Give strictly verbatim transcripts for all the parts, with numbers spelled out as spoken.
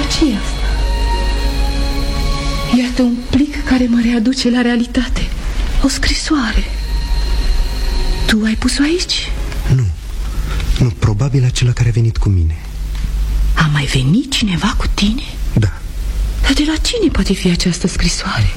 ce e asta? Iată un plic care mă readuce la realitate. O scrisoare. Tu ai pus-o aici? Nu, nu, probabil acela care a venit cu mine. A mai venit cineva cu tine? Da. Dar de la cine poate fi această scrisoare?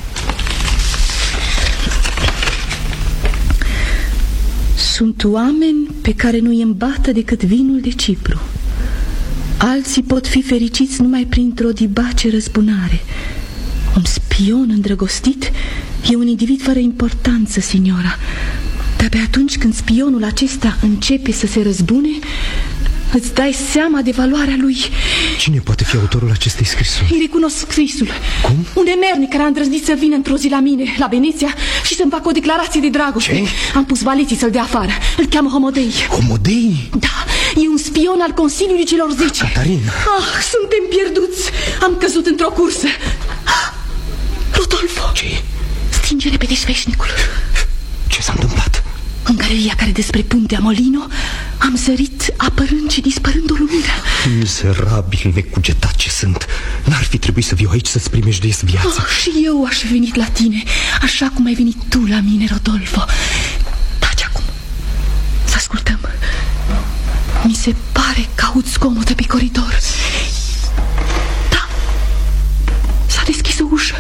Sunt oameni pe care nu-i îmbată decât vinul de Cipru. Alții pot fi fericiți numai printr-o dibace răzbunare. Un spion îndrăgostit e un individ fără importanță, signora. Dar pe atunci când spionul acesta începe să se răzbune, îți dai seama de valoarea lui. Cine poate fi autorul acestei scrisuri? Îi recunosc scrisul. Cum? Un emernic care a îndrăznit să vină într-o zi la mine, la Veneția, și să-mi facă o declarație de dragoste. Ce? Am pus valeții să-l dea afară. Îl cheamă Homodei. Homodei? Da, e un spion al Consiliului celor Zece. Catarina. Ah, suntem pierduți. Am căzut într-o cursă. Rodolfo. Ce? Stinge repede sfeșnicul. Ce s-a întâmplat? În galeria care despre puntea Molino am sărit apărând și dispărând o lumină. Miserabil necugetat ce sunt. N-ar fi trebuit să viu aici să-ți primejdezi viața. Oh, și eu aș fi venit la tine, așa cum ai venit tu la mine, Rodolfo. Taci acum. Să ascultăm. Mi se pare că aud zgomotă pe coridor. Da, s-a deschis o ușă.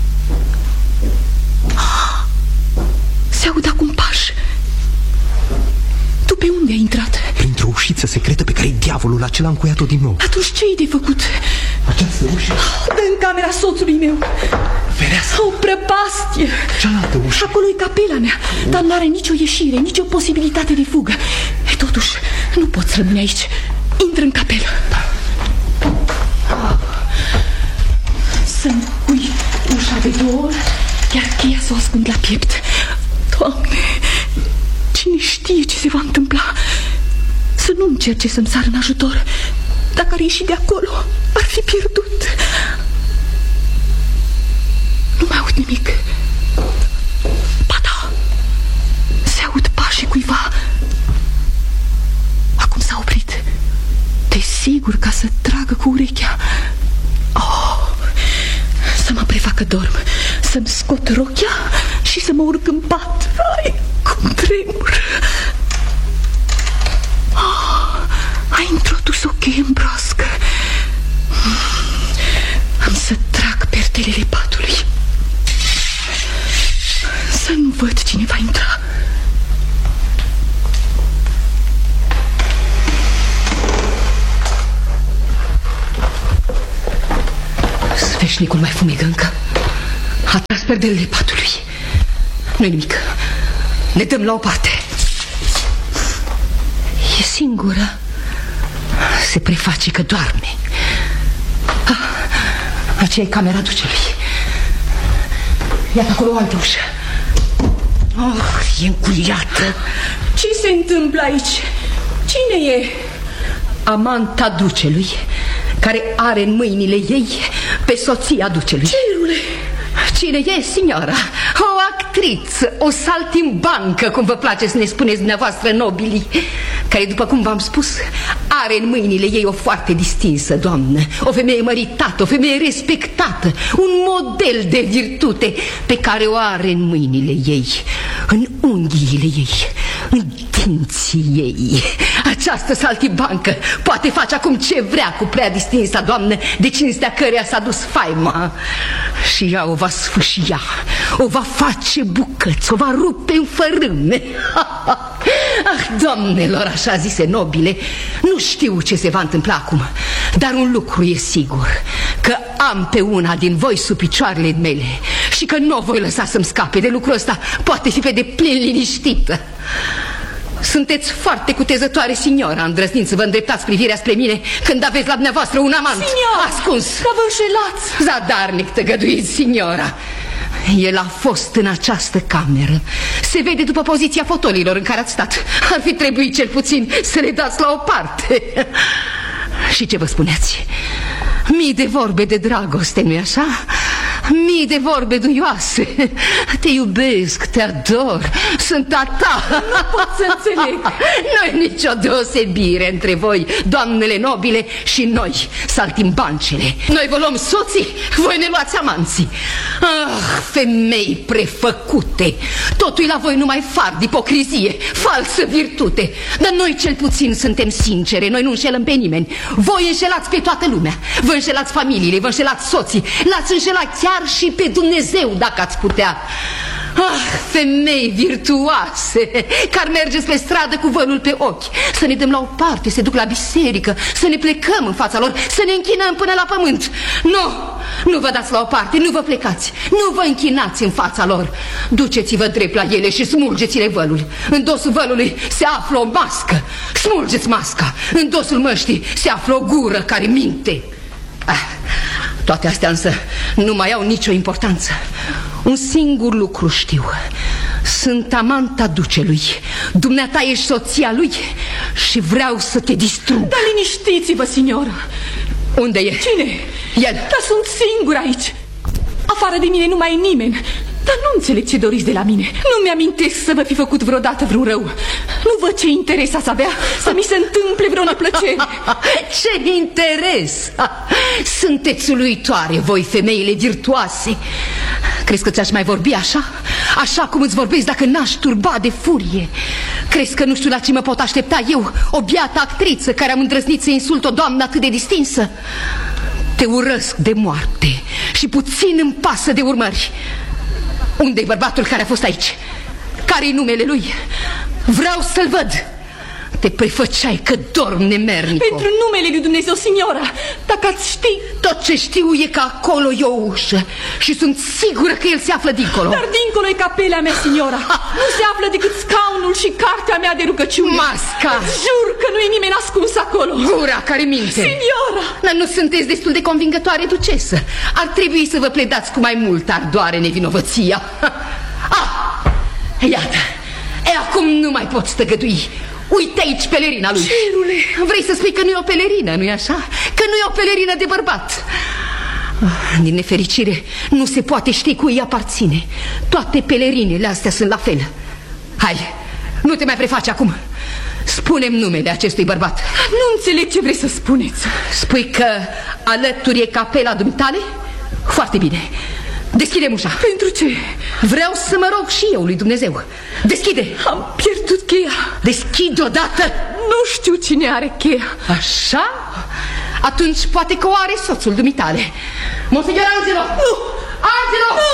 Se aud acum pași. Tu pe unde ai intrat? Printr-o ușiță secretă pe care diavolul acela a încuiat-o din nou. Atunci ce-i de făcut? Această ușă? Dă în camera soțului meu. Fereastră? O prăpastie. Cealaltă ușă? Acolo e capela mea, dar n-are nicio ieșire, nicio posibilitate de fugă. E, totuși, nu poți rămâne aici. Intră în capelă. Să-mi pui ușa de două ori, iar cheia să o ascund la piept. Doamne, cine știe ce se va întâmpla? Să nu încerce să-mi sară în ajutor. Dacă ar ieși de acolo, ar fi pierdut. Nu mai aud nimic. Ba da, se aud pașii cuiva. Acum s-a oprit. Desigur, ca să tragă cu urechea. Oh, să mă prefac că dorm, să-mi scot rochia și să mă urc în pat. Ai, cum tremur. Oh, ai introdus o cheie în broască. Am să trag perdelele patului. Să nu văd cine va intra. Sfeșnicul mai fumegă încă. A tras perdelele patului. Nu-i nimic. Ne dăm la o parte. E singură. Se preface că doarme. Ah, aceea e camera ducelui. Iată acolo o altă ușă. Oh, e încuiată. Ce se întâmplă aici? Cine e? Amanta ducelui, care are în mâinile ei pe soția ducelui. Cerule! Cine e, signora? O actriță, o saltimbancă, cum vă place să ne spuneți dumneavoastră, nobilii, care, după cum v-am spus, are în mâinile ei o foarte distinsă doamnă, o femeie măritată, o femeie respectată, un model de virtute pe care o are în mâinile ei, în unghiile ei, în dinții ei. Această saltimbancă poate face acum ce vrea cu prea distinsa doamnă, de cinstea căreia s-a dus faima. Și ea o va sfâșia, o va face bucăți, o va rupe în fărâme. Ah, doamnelor, așa zise nobile, nu știu ce se va întâmpla acum, dar un lucru e sigur, că am pe una din voi sub picioarele mele și că nu o voi lăsa să-mi scape. De lucrul ăsta poate fi pe deplin liniștită. Sunteți foarte cutezătoare, signora, îndrăznind să vă îndreptați privirea spre mine când aveți la dumneavoastră un amant. Signora, ascuns. Că vă înșelați. Zadarnic tăgăduiți, signora. El a fost în această cameră. Se vede după poziția fotolilor în care ați stat. Ar fi trebuit cel puțin să le dați la o parte. Și ce vă spuneați? Mii de vorbe de dragoste, nu-i așa? Mii de vorbe duioase. Te iubesc, te ador, sunt a ta. Nu pot să înțeleg. Nu-i nicio deosebire între voi, doamnele nobile, și noi, saltimbancele. Noi vă luăm soții, voi ne luați amanții. Ah, femei prefăcute. Totul la voi numai fard, ipocrizie, falsă virtute. Dar noi cel puțin suntem sincere, noi nu înșelăm pe nimeni. Voi înșelați pe toată lumea. Vă înșelați familiile, vă înșelați soții. L-ați înșelat chiar și pe Dumnezeu, dacă ați putea. Ah, femei virtuoase, care mergeți pe stradă cu vălul pe ochi, să ne dăm la o parte, să duc la biserică, să ne plecăm în fața lor, să ne închinăm până la pământ. Nu, nu vă dați la o parte, nu vă plecați, nu vă închinați în fața lor. Duceți-vă drept la ele și smulgeți-le vălul. În dosul vălului se află o mască. Smulgeți masca. În dosul măștii se află o gură care minte. Ah, toate astea însă nu mai au nicio importanță. Un singur lucru știu: sunt amanta ducelui. Dumneata ești soția lui și vreau să te distrug. Dar liniștiți-vă, signora. Unde e? Cine? El. Dar sunt singur aici. Afară de mine nu mai e nimeni. Dar nu înțeleg ce doriți de la mine. Nu mi-amintesc să vă fi făcut vreodată vreun rău. Nu văd ce interes ați avea să mi se întâmple vreo neplăcere. Ce interes! Sunteți uluitoare, voi, femeile virtuoase. Crezi că ți-aș mai vorbi așa? Așa cum îți vorbesc dacă n-aș turba de furie? Crezi că nu știu la ce mă pot aștepta eu, o biată actriță care am îndrăznit să insult o doamnă atât de distinsă? Te urăsc de moarte și puțin îmi pasă de urmări. Unde-i bărbatul care a fost aici? Care-i numele lui? Vreau să-l văd. Te prefăceai că dorm, nemernico. Pentru numele lui Dumnezeu, signora, dacă ați ști... Tot ce știu e că acolo e o ușă și sunt sigură că el se află dincolo. Dar dincolo e capela mea, signora. Nu se află decât scaunul și cartea mea de rugăciune. Masca. Jur că nu e nimeni ascuns acolo. Gura care minte. Signora! Dar nu sunteți destul de convingătoare, ducesă. Ar trebui să vă pledați cu mai mult ardoare nevinovăția. Ah, iată. E, acum nu mai pot stăgădui. Uite aici pelerina lui. Cerule! Vrei să spui că nu e o pelerină, nu-i așa? Că nu e o pelerină de bărbat. Din nefericire, nu se poate ști cui îi aparține. Toate pelerinele astea sunt la fel. Hai, nu te mai prefaci acum. Spune-mi numele acestui bărbat. Nu înțeleg ce vrei să spuneți. Spui că alături e capela dumitale? Foarte bine. Deschide-mi ușa. Pentru ce? Vreau să mă rog și eu lui Dumnezeu. Deschide. Am pierdut cheia. Deschide odată. Nu știu cine are cheia. Așa? Atunci poate că o are soțul dumitale. Monsignor Angelo! Nu! Angelo! Nu!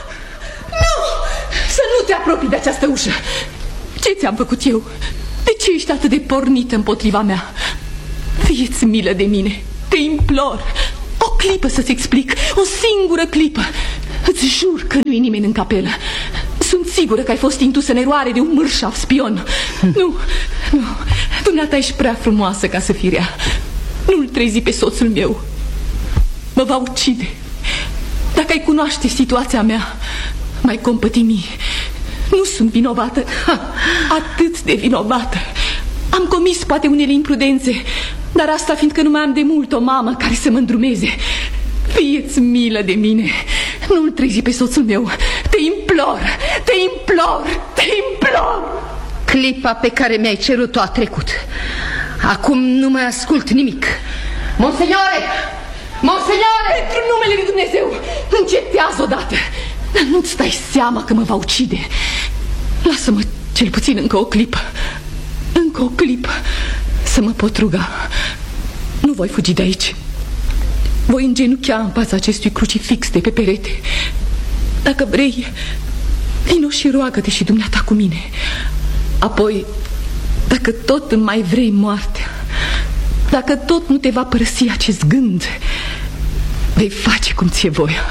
Nu! Să nu te apropii de această ușă. Ce ți-am făcut eu? De ce ești atât de pornită împotriva mea? Fie-ți milă de mine. Te implor. O clipă să-ți explic. O singură clipă. Îți jur că nu e nimeni în capelă. Sunt sigură că ai fost indusă în eroare de un mărșav spion. Nu, nu. Dumneata ești prea frumoasă ca să fii rea. Nu-l trezi pe soțul meu. Mă va ucide. Dacă ai cunoaște situația mea, m-ai compătimi. Nu sunt vinovată. Atât de vinovată. Am comis poate unele imprudențe, dar asta fiindcă nu mai am de mult o mamă care să mă îndrumeze. Fie-ți milă de mine. Nu-l trezi pe soțul meu. Te implor, te implor, te implor. Clipa pe care mi-ai cerut-o a trecut. Acum nu mai ascult nimic. Monsignore! Monsignore! Pentru numele lui Dumnezeu, încetează odată. Dar nu-ți dai seama că mă va ucide. Lasă-mă cel puțin încă o clipă. Încă o clipă să mă pot ruga. Nu voi fugi de aici. Voi îngenuchea în fața acestui crucifix de pe perete. Dacă vrei, vino și roagă-te și dumneata cu mine. Apoi, dacă tot îmi mai vrei moartea, dacă tot nu te va părăsi acest gând, vei face cum ți-e voia.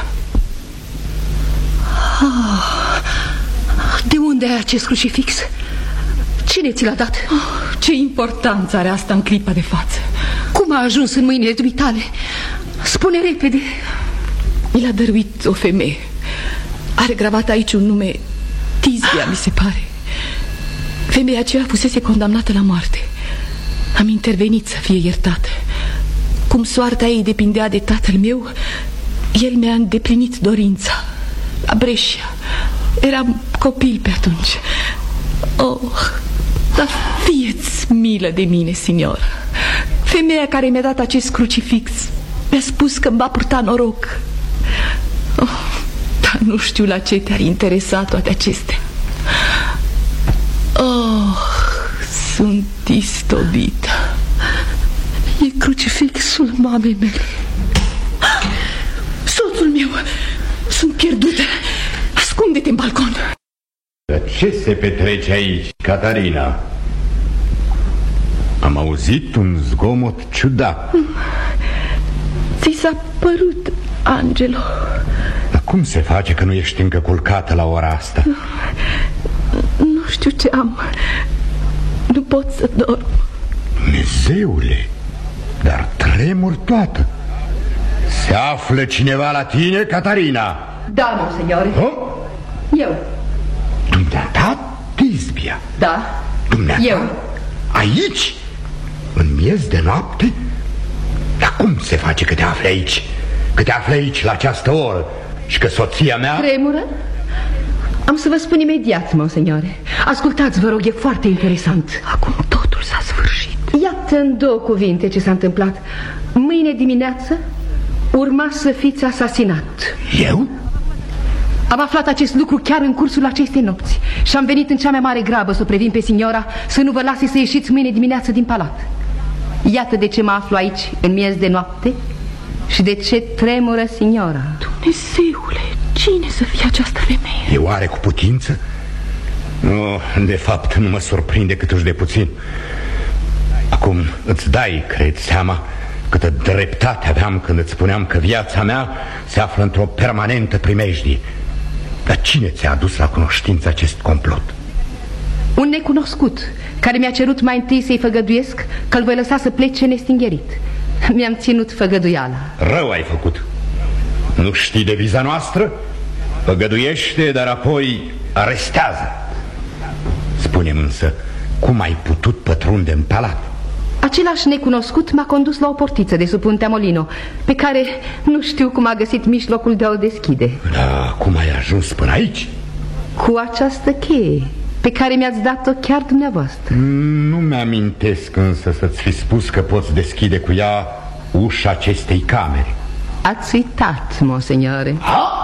Ah, de unde ai acest crucifix? Cine ți l-a dat? Oh, ce importanță are asta în clipa de față? Cum a ajuns în mâinile dumitale? Spune repede. Mi l-a dăruit o femeie. Are gravat aici un nume, Tizia, mi se pare. Femeia aceea fusese condamnată la moarte. Am intervenit să fie iertată. Cum soarta ei depindea de tatăl meu, El mi-a îndeplinit dorința la Brescia. Eram copil pe atunci. Oh, dar fieți milă de mine, signora. Femeia care mi-a dat acest crucifix mi-a spus că îmi va purta noroc. Oh, dar nu știu la ce te-ar interesa toate acestea. Oh, sunt istobită. E crucifixul mamei mele. Soțul meu. Sunt pierdută. Ascunde-te în balcon. Dar ce se petrece aici, Catarina? Am auzit un zgomot ciudat. Ți s-a părut, Angelo? Dar cum se face că nu ești încă culcată la ora asta? Nu știu ce am. Nu pot să dorm. Dumnezeule, dar tremur toată. Se află cineva la tine, Catarina? Da, monseigneur. Oh? Eu. Dumneata, Tisbia? Da. Dumneata? Eu. Aici? În miez de noapte? Dar cum se face că te afli aici? Că te afli aici la această oră? Și că soția mea... Tremură? Am să vă spun imediat, monseignore. Ascultați, vă rog, e foarte interesant. Acum totul s-a sfârșit. Iată în două cuvinte ce s-a întâmplat. Mâine dimineață urma să fiți asasinat. Eu? Am aflat acest lucru chiar în cursul acestei nopți și am venit în cea mai mare grabă să o previn pe signora să nu vă lase să ieșiți mâine dimineață din palat. Iată de ce mă aflu aici în miez de noapte și de ce tremură signora. Dumnezeule, cine să fie această femeie? E oare cu putință? Nu, de fapt nu mă surprinde câtuși de puțin. Acum îți dai, cred, seama câtă dreptate aveam când îți spuneam că viața mea se află într-o permanentă primejdie. Dar cine ți-a adus la cunoștință acest complot? Un necunoscut care mi-a cerut mai întâi să-i făgăduiesc că îl voi lăsa să plece nestingerit. Mi-am ținut făgăduiala. Rău ai făcut. Nu știi deviza noastră? Făgăduiește, dar apoi arestează. Spune-mi însă, cum ai putut pătrunde în palat? Același necunoscut m-a condus la o portiță de sub Puntea Molino, pe care nu știu cum a găsit mijlocul de a o deschide. Da, cum ai ajuns până aici? Cu această cheie pe care mi-ați dat-o chiar dumneavoastră. Nu mi-amintesc însă să-ți fi spus că poți deschide cu ea ușa acestei camere. Ați uitat, monseignore. Ha?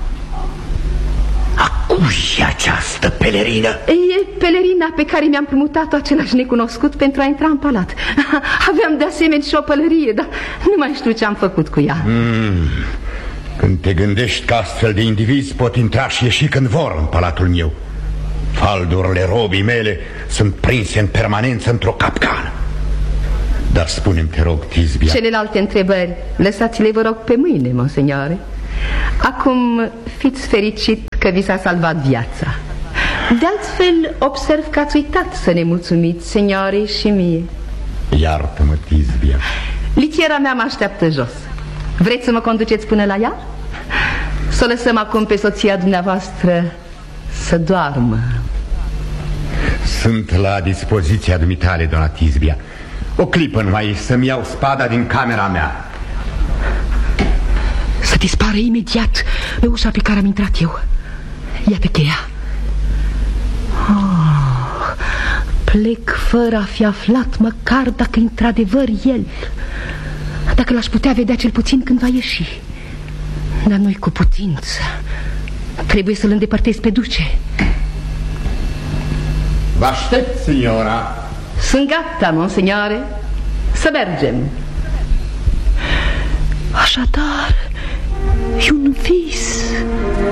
Cui e această pelerină? E pelerina pe care mi-am împrumutat-o același necunoscut pentru a intra în palat. Aveam de asemenea și o pălărie, dar nu mai știu ce am făcut cu ea. mm. Când te gândești că astfel de indivizi pot intra și ieși când vor în palatul meu, faldurile robii mele sunt prinse în permanență într-o capcană. Dar spune-mi, te rog, Tisbia... Celelalte întrebări lăsați-le, vă rog, pe mâine, monseignore. Acum fiți fericit că vi s-a salvat viața. De altfel, observ că ați uitat să ne mulțumiți, senioarei și mie. Iartă-mă, Tisbia. Litiera mea mă așteaptă jos. Vreți să mă conduceți până la ea? Să o lăsăm acum pe soția dumneavoastră să doarmă. Sunt la dispoziția dumitale, doamna Tisbia. O clipă numai să-mi iau spada din camera mea. Să dispară imediat pe ușa pe care am intrat eu. Iată cheia. Oh, plec fără a fi aflat măcar dacă într-adevăr el, dacă l-aș putea vedea cel puțin când va ieși. Dar nu-i cu putință. Trebuie să-l îndepărtez pe duce. Vă aștept, signora. Sunt gata, monseignore. Să mergem. Așadar, e un vis.